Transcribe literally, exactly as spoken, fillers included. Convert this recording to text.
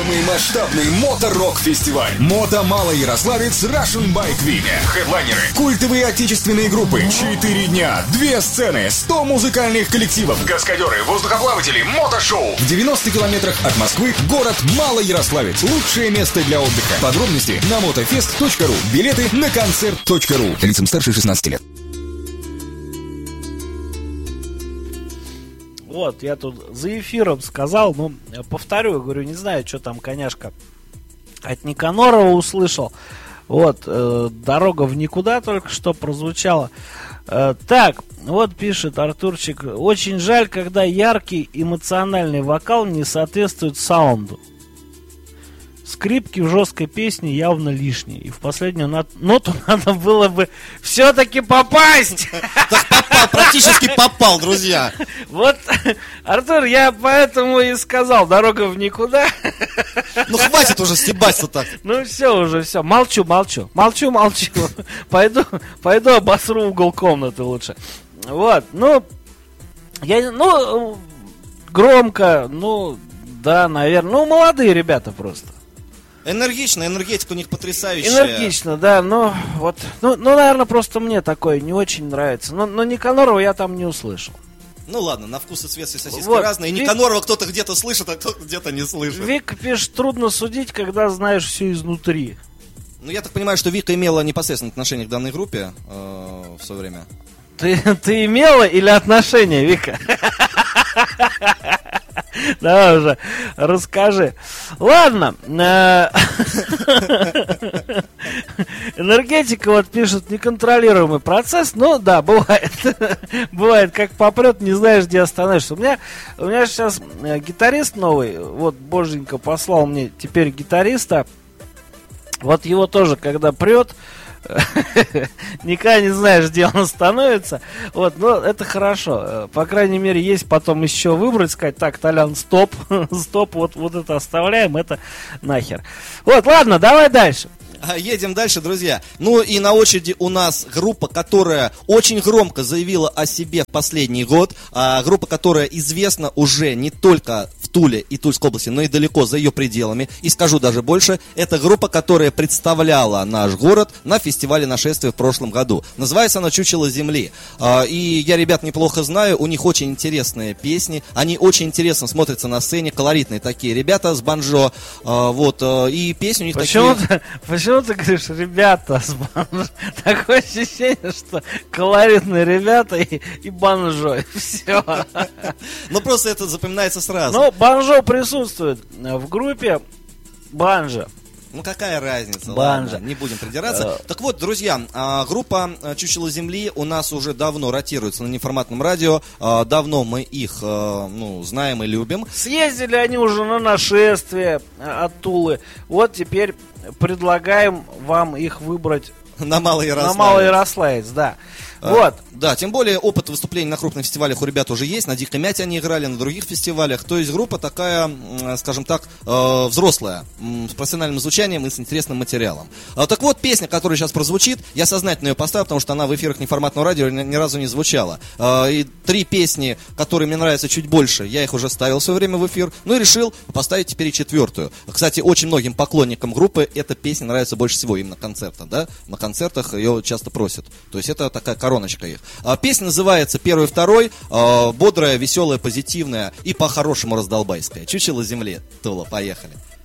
Самый масштабный моторок-фестиваль Мото Малоярославец Russian Bike Week. Хедлайнеры, культовые отечественные группы, четыре дня, две сцены, сто музыкальных коллективов, каскадеры, воздухоплаватели, мотошоу. В девяноста километрах от Москвы город Малоярославец. Лучшее место для отдыха. Подробности на мотофест точка ру. Билеты на концерт точка ру. Лицам старше шестнадцати лет. Вот, я тут за эфиром сказал, ну, повторю, говорю, не знаю, что там коняшка от Никанорова услышал. Вот, э, дорога в никуда только что прозвучала. Э, так, вот пишет Артурчик, очень жаль, когда яркий эмоциональный вокал не соответствует саунду. Скрипки в жесткой песне явно лишние. И в последнюю ноту надо было бы все-таки попасть. Так попал, практически попал, друзья. Вот, Артур, я поэтому и сказал, дорога в никуда. Ну хватит уже стебаться так. Ну все уже, все, молчу, молчу. Молчу, молчу. Пойду, пойду обосру угол комнаты лучше. Вот, ну, я, ну, громко, ну, да, наверное. Ну, молодые ребята просто. Энергично, энергетика у них потрясающая. Энергично, да, но вот, ну, ну, наверное, просто мне такое не очень нравится. Но, но Никанорова я там не услышал. Ну ладно, на вкус и цвет все сосиски вот, разные. И Вик... Никанорова кто-то где-то слышит, а кто-то где-то не слышит. Вика пишет, трудно судить, когда знаешь все изнутри. Ну, я так понимаю, что Вика имела непосредственное отношение к данной группе э, в свое время. Ты, ты имела или отношения, Вика? Давай уже, расскажи. Ладно. Энергетика, вот пишет, неконтролируемый процесс. Ну, да, бывает. Бывает, как попрет, не знаешь, где остановишься. У меня, у меня сейчас гитарист новый. Вот Боженька послал мне теперь гитариста. Вот его тоже, когда прет, никогда не знаешь, где он становится. Вот, но это хорошо. По крайней мере, есть потом еще выбрать, сказать, так, Толян, стоп, стоп, вот, вот это оставляем, это нахер. Вот, ладно, давай дальше. Едем дальше, друзья. Ну и на очереди у нас группа, которая очень громко заявила о себе в последний год. А, группа, которая известна уже не только в Туле и Тульской области, но и далеко за ее пределами. И скажу даже больше, это группа, которая представляла наш город на фестивале нашествия в прошлом году. Называется она «Чучело земли». А, и я ребят неплохо знаю, у них очень интересные песни. Они очень интересно смотрятся на сцене, колоритные такие ребята с банджо. А, вот, и песни у них почему такие... Ты, почему ты говоришь, ребята с банджо? Такое ощущение, что колоритные ребята и, и банджо. Все. Ну просто это запоминается сразу. Ну, банджо присутствует в группе. Банджо. Ну какая разница, банджо. Ладно, не будем придираться. Так вот, друзья, группа «Чучело земли» у нас уже давно ротируется на неформатном радио. Давно мы их, ну, знаем и любим. Съездили они уже на нашествие от Тулы. Вот теперь предлагаем вам их выбрать на Малоярославец. На Малоярославец, да. А, вот. Да, тем более опыт выступлений на крупных фестивалях у ребят уже есть. На Дикой Мяте они играли, на других фестивалях. То есть группа такая, скажем так, э, взрослая, с профессиональным звучанием и с интересным материалом. А, так вот, песня, которая сейчас прозвучит, я сознательно ее поставил, потому что она в эфирах неформатного радио ни, ни разу не звучала. А, и три песни, которые мне нравятся чуть больше, я их уже ставил в свое время в эфир. Ну и решил поставить теперь и четвертую. Кстати, очень многим поклонникам группы эта песня нравится больше всего именно концерта, да? На концертах ее часто просят. То есть это такая короночка их. А, песня называется «Первый, второй», а, бодрая, веселая, позитивная и по-хорошему раздолбайская. «Чучело земли». Тула, поехали.